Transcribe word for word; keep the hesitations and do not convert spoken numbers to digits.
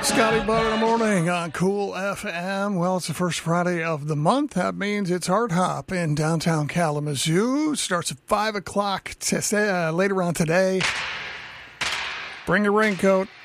Scotty Butter in the morning on Cool F M. Well, it's the first Friday of the month. That means it's Art Hop in downtown Kalamazoo. Starts at five o'clock to, uh, later on today. Bring a raincoat.